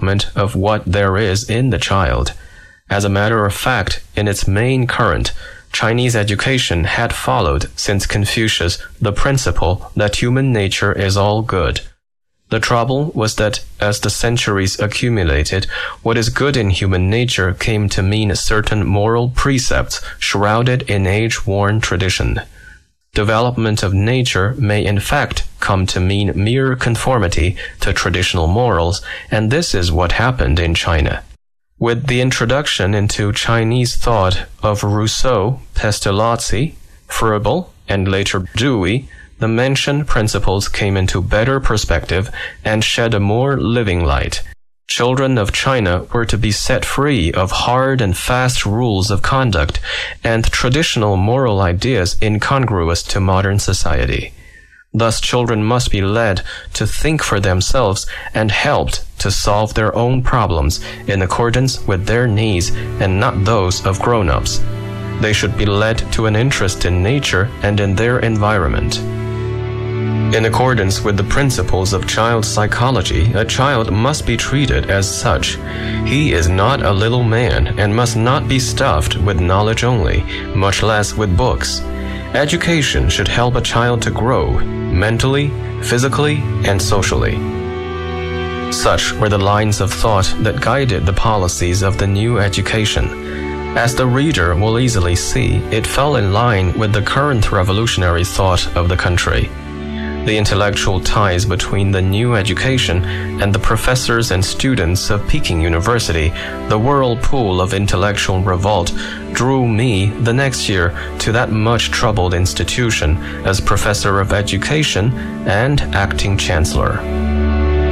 development of what there is in the child. As a matter of fact, in its main current, Chinese education had followed since Confucius the principle that human nature is all good. The trouble was that as the centuries accumulated, what is good in human nature came to mean certain moral precepts shrouded in age-worn tradition. Development of nature may in fact come to mean mere conformity to traditional morals, and this is what happened in China. With the introduction into Chinese thought of Rousseau, Pestalozzi, Froebel, and later Dewey, the mentioned principles came into better perspective and shed a more living light. Children of China were to be set free of hard and fast rules of conduct and traditional moral ideas incongruous to modern society. Thus, children must be led to think for themselves and helped to solve their own problems in accordance with their needs and not those of grown-ups. They should be led to an interest in nature and in their environment. In accordance with the principles of child psychology, a child must be treated as such. He is not a little man and must not be stuffed with knowledge only, much less with books. Education should help a child to grow, mentally, physically, and socially. Such were the lines of thought that guided the policies of the new education. As the reader will easily see, it fell in line with the current revolutionary thought of the country. The intellectual ties between the new education and the professors and students of Peking University, the whirlpool of intellectual revolt, drew me the next year to that much troubled institution as professor of education and acting chancellor.